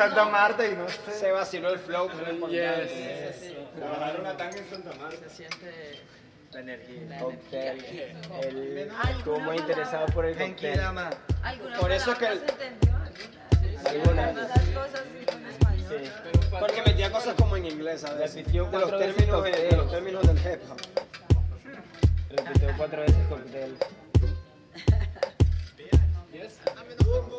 Santa Marta y no sé. Se vaciló el flow, que es lo importante. Sí. Trabajar una tanga en Santa Marta. Se siente La energía. la Cóctel. energía. Él estuvo muy interesado por el Genki cóctel. Dama. ¿Alguna Por eso palabra que se entendió? Algunas. Algunas cosas en español. Sí. Porque metía cosas como en inglés, ¿sabes? Repitió De los 4 veces términos, cóctel. de los términos del hip hop. Repitió 4 veces cóctel.